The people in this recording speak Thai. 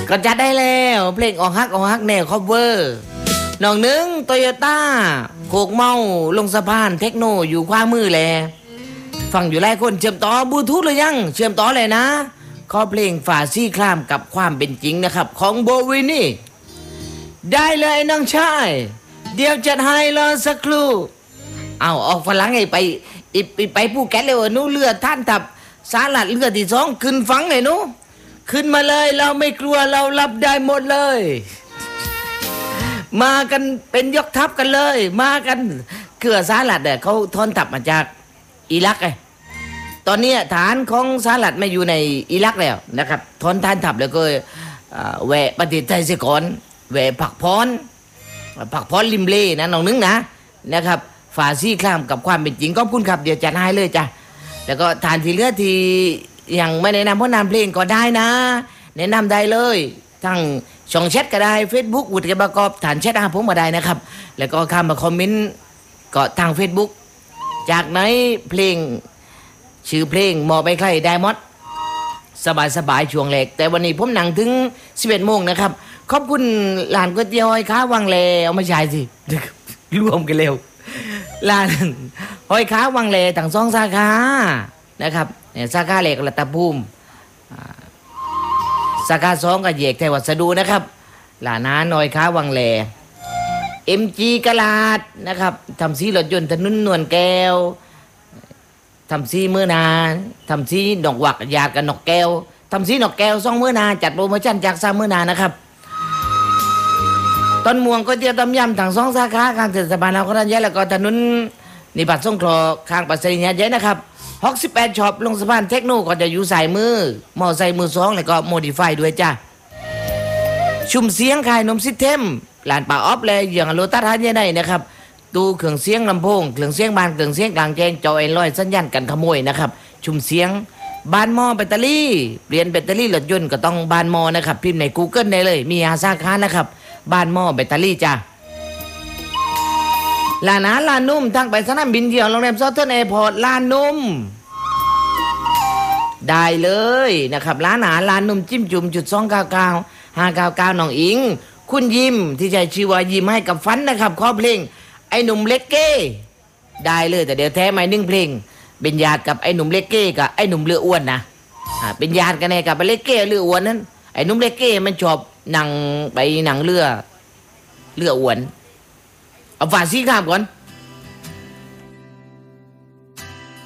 ก็จัดได้แล้วเพลงออกฮักแนวคอฟเวอร์น้องหนึ่งโตโยต้าโคกเมาลงสะพานเทคโนอยู่ขวามือแลฟังอยู่หลายคนเชื่อมต่อบลูทูธหรือยังเชื่อมต่อเลยนะขอเพลงฝ่าซี่คลามกับความเป็นจริงนะครับของโบวินี่ได้เลยน้องชายเดี๋ยวจัดให้รอสักครู่เอาออกฝรั่งไงไปภูเก็ตเลยนู้เรือท่านทับสาลัดเรือที่2ขึ้นฟังเลยนู้ขึ้นมาเลยเราไม่กลัวเรารับได้หมดเลยมากันเป็นยกทัพกันเลยมากันเกือสาลัดเนี่ยเขาทอนทัพมาจากอิรักไงตอนนี้ฐานของสาลัดไม่อยู่ในอิรักแล้วนะครับทอนท่านทัพแล้วก็แหวะประเทศไทยเสียก่อนแหวะผักพรริมเล่นะน้องนึงนะครับฝ่าซี่คลามกับความเป็นจริงก็พูดครับเดี๋ยวจัดให้เลยจ้ะแล้วก็ฐานที่เหลือที่ยังไม่แนะนำเพราะนำเพลงก็ได้นะแนะนำได้เลยทั้งช่องแชทก็ได้ Facebook วุฒิประกอบฐานแชทผมมาได้นะครับแล้วก็เข้ามาคอมเมนต์ก็ทาง Facebook จากไหนเพลงชื่อเพลงมอไปใครได้หมดสบายช่วงแรกแต่วันนี้ผมนั่งถึง 11 โมงนะครับขอบคุณร้านก๋วยเตี๋ยวหอยค้าวังเลเอามาใช้สิรวมกันเร็วร้านหอยค้าวังเลทั้ง2สาขานะครับสาขาแรกรัตภูมิสาขา2ก็แยกไทยวัสดุนะครับร้านอาหารหอยค้าวังเล MG กลาดนะครับทำสีรถยนต์ถนนนวลแก้วทำซีมื้อนาทำซีดอกหวักยาดกับนกแก้วทำซีนกแก้ว2มื้อนาจัดโปรโมชั่นจาก3มื้อนานะครับต้นม่วงก๋วยเตี๋ยวต้มยำทั้ง2สาขาข้างเทศบาลนครยะแล้วก็ถนนนิพัฒน์สงเคราะห์ข้างปัสสิญญาเยอะนะครับ68ช็อปลงสะพานเทคโนก็จะอยู่สายมือมอไซค์มือ2แล้วก็โมดิฟายด้วยจ้ะชุมเสียงขายนมซิสเต็มร้านป้าออฟเลยอย่างโลตัสหาดใหญ่ได้นะครับตู้เครื่องเสียงลำโพงเครื่องเสียงบานเครื่องเสียงกลางแจ้งจอแอนดรอยสัญญาณกันขโมยนะครับชุมเสียงบานหม้อแบตเตอรี่เปลี่ยนแบตเตอรี่รถยนต์ก็ต้องบานหม้อนะครับพิมพ์ใน Google ได้เลยมีสาขานะครับบานหม้อแบตเตอรี่จ้ะร้านอาหารร้านนุ่มทางไปสนามบินเดี่ยวโรงแรมซอเทิร์นแอร์พอร์ตร้านนุ่มได้เลยนะครับร้านอาหารร้านนุ่มจิ้มจุ่มจุด299 599น้องอิงคุณยิ้มที่ใช้ชื่อว่ายิ้มให้กับฟันนะครับขอเพลงไอ้หนุ่มเล็กเก้ได้เลยแต่เดี๋ยวแท้ใหม่1เพลงเป็นญาติกับไอ้หนุ่มเล็กเก้กับไอ้หนุ่มเรืออ้วนนะเป็นญาติกันแน่กับไอ้เล็กเก้เรืออ้วนนั้นไอ้หนุ่มเล็กเก้มันชอบนั่งไปนั่งเรืออ้วนเอาฝ่าซี่ข้ามก่อน